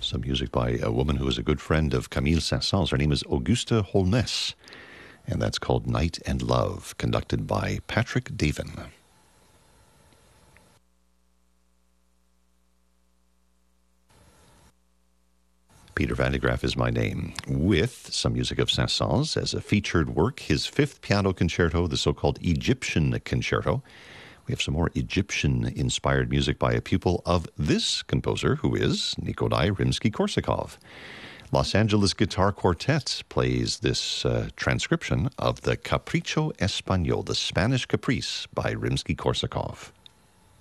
Some music by a woman who is a good friend of Camille Saint-Saëns. Her name is Augusta Holness, and that's called Night and Love, conducted by Patrick Davin. Peter Van de Graaff is my name, with some music of Saint-Saëns as a featured work, his fifth piano concerto, the so-called Egyptian Concerto. We have some more Egyptian-inspired music by a pupil of this composer, who is Nikolai Rimsky-Korsakov. Los Angeles Guitar Quartet plays this transcription of the Capricho Español, the Spanish Caprice by Rimsky-Korsakov.